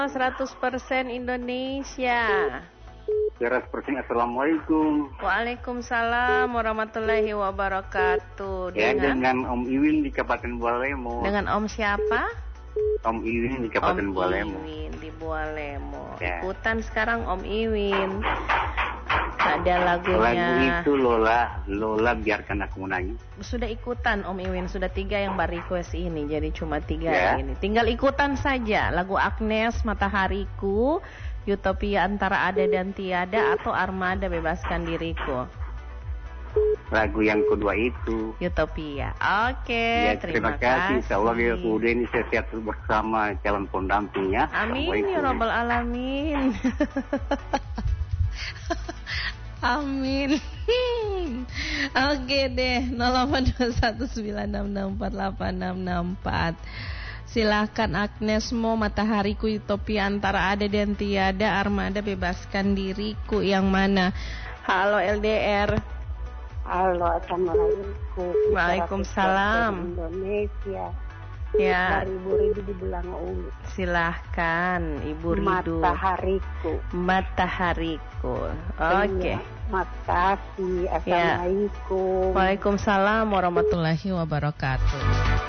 100% Indonesia. 100% Assalamualaikum. Waalaikumsalam warahmatullahi wabarakatuh. Ya, dengan Om Iwin di Kabupaten Bualemo. Dengan Om siapa? Om Iwin di Kabupaten Bualemo. Om Iwin di Bualemo. Ya. Ikutan sekarang Om Iwin. Ada lagunya. Lagu itu Lola biarkan aku menangis. Sudah ikutan Om Iwin, sudah 3 yang request ini, jadi cuma 3 Ya. yang ini. Tinggal ikutan saja. Lagu Agnes, Matahariku, Utopia Antara Ada dan Tiada, atau Armada Bebaskan Diriku. Lagu yang kedua itu. Utopia. Oke, Ya, terima kasih. Insyaallah ya, kemudian ini saya sehat bersama calon pendampingnya. Amin ya rabbal alamin. Amin. Oke deh, 082196648664. Silahkan Agnesmo, Matahariku, Utopia Antara Ada dan Tiada, Armada Bebaskan Diriku, yang mana? Halo LDR. Halo, assalamualaikum. Waalaikumsalam. Indonesia. Ya. Dari Ibu Ridu di Belangung. Silahkan Ibu Ridu. Matahariku. Oke. Makasih. Ya. Assalamualaikum. Waalaikumsalam warahmatullahi wabarakatuh.